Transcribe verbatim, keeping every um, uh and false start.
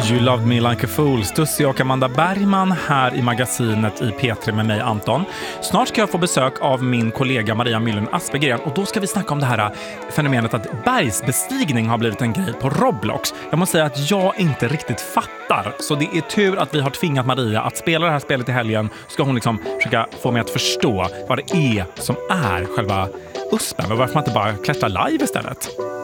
You Loved Me Like a Fool, Stussi och Amanda Bergman här i magasinet i P tre med mig Anton. Snart ska jag få besök av min kollega Maria Myllen Aspergren och då ska vi snacka om det här fenomenet att bergsbestigning har blivit en grej på Roblox. Jag måste säga att jag inte riktigt fattar, så det är tur att vi har tvingat Maria att spela det här spelet i helgen. Ska hon liksom försöka få mig att förstå vad det är som är själva uspen och varför man inte bara klättrar live istället.